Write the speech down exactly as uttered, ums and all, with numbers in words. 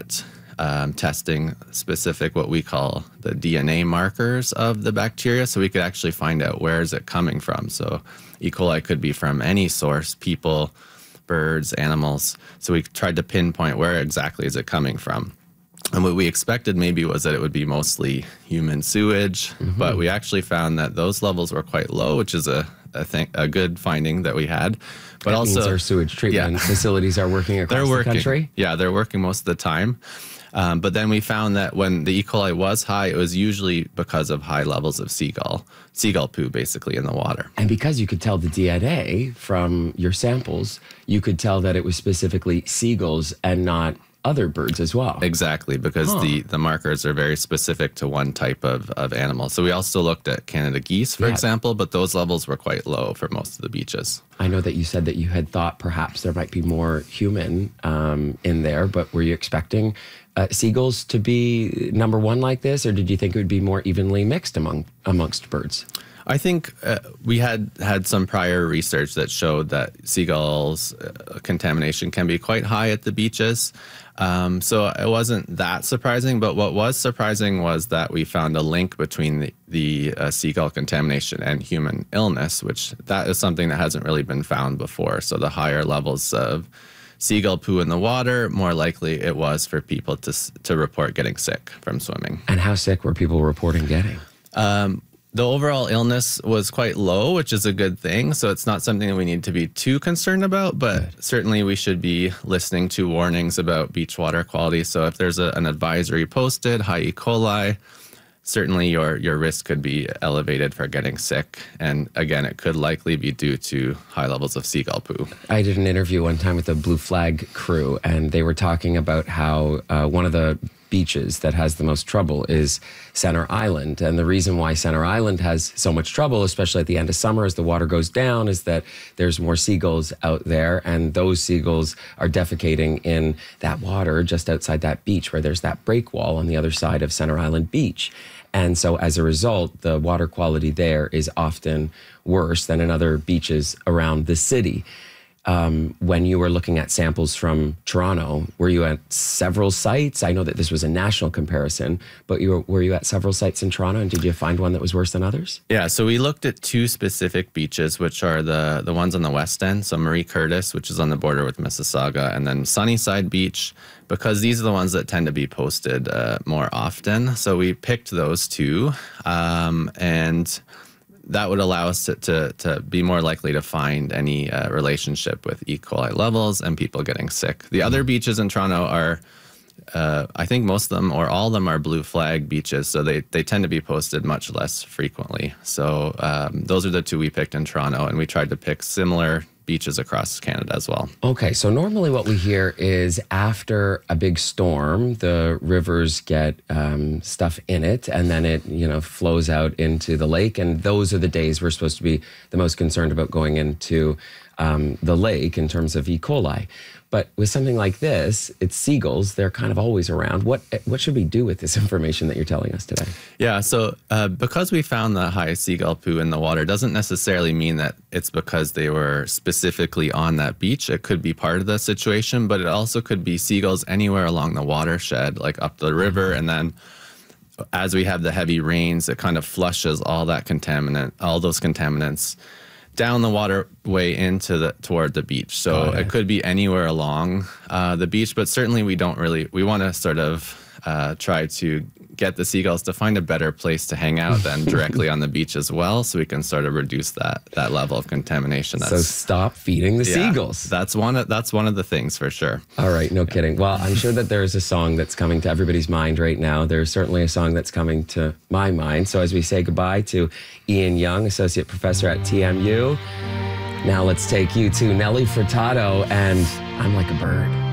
at um, testing specific, what we call the D N A markers of the bacteria, so we could actually find out where is it coming from. So E. coli could be from any source, people, birds, animals. So we tried to pinpoint where exactly is it coming from. And what we expected maybe was that it would be mostly human sewage, mm-hmm. but we actually found that those levels were quite low, which is a a, thing, a good finding that we had. But that also, means our sewage treatment yeah. facilities are working across they're working. the country? Yeah, they're working most of the time. Um, but then we found that when the E. coli was high, it was usually because of high levels of seagull, seagull poo, basically, in the water. And because you could tell the D N A from your samples, you could tell that it was specifically seagulls and not other birds as well. Exactly, because huh. the, the markers are very specific to one type of, of animal. So we also looked at Canada geese, for yeah. example, but those levels were quite low for most of the beaches. I know that you said that you had thought perhaps there might be more human um, in there, but were you expecting uh, seagulls to be number one like this, or did you think it would be more evenly mixed among amongst birds? I think uh, we had had some prior research that showed that seagulls uh, contamination can be quite high at the beaches. Um, so it wasn't that surprising, but what was surprising was that we found a link between the, the uh, seagull contamination and human illness, which that is something that hasn't really been found before. So the higher levels of seagull poo in the water, more likely it was for people to to report getting sick from swimming. And how sick were people reporting getting? Um, The overall illness was quite low, which is a good thing. So it's not something that we need to be too concerned about, but good. Certainly we should be listening to warnings about beach water quality. So if there's a, an advisory posted, high E. coli, certainly your, your risk could be elevated for getting sick. And again, it could likely be due to high levels of seagull poo. I did an interview one time with the Blue Flag crew, and they were talking about how uh, one of the beaches that has the most trouble is Center Island. And the reason why Center Island has so much trouble, especially at the end of summer as the water goes down, is that there's more seagulls out there, and those seagulls are defecating in that water just outside that beach where there's that break wall on the other side of Center Island Beach. And so as a result, the water quality there is often worse than in other beaches around the city. Um, when you were looking at samples from Toronto, were you at several sites? I know that this was a national comparison, but you were, were you at several sites in Toronto, and did you find one that was worse than others? Yeah, so we looked at two specific beaches, which are the, the ones on the west end, so Marie Curtis, which is on the border with Mississauga, and then Sunnyside Beach, because these are the ones that tend to be posted uh, more often. So we picked those two, um, and that would allow us to, to, to be more likely to find any uh, relationship with E. coli levels and people getting sick. The other beaches in Toronto are, uh, I think most of them or all of them are Blue Flag beaches, so they, they tend to be posted much less frequently. So um, those are the two we picked in Toronto, and we tried to pick similar beaches across Canada as well. Okay, so normally what we hear is after a big storm, the rivers get um, stuff in it, and then it, you know, flows out into the lake, and those are the days we're supposed to be the most concerned about going into um, the lake in terms of E. coli. But with something like this, it's seagulls. They're kind of always around. What what should we do with this information that you're telling us today? Yeah, so uh, because we found the high seagull poo in the water doesn't necessarily mean that it's because they were specifically on that beach. It could be part of the situation, but it also could be seagulls anywhere along the watershed, like up the river, and then as we have the heavy rains, it kind of flushes all that contaminant, all those contaminants down the waterway into the toward the beach. So it. it could be anywhere along uh, the beach, but certainly we don't really, we want to sort of uh, try to get the seagulls to find a better place to hang out than directly on the beach as well, so we can sort of reduce that that level of contamination. That's, so stop feeding the yeah, seagulls. That's one of, that's one of the things for sure. All right, no yeah. kidding. Well, I'm sure that there is a song that's coming to everybody's mind right now. There's certainly a song that's coming to my mind. So as we say goodbye to Ian Young, Associate Professor at T M U, now let's take you to Nelly Furtado and I'm Like a Bird.